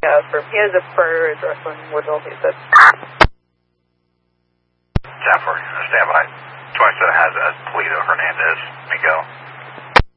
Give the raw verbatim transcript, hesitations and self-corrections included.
Uh, for he has a for wrestling Woodville, he said. ten four, stand by. twenty-seven has a Toledo Hernandez, Miguel.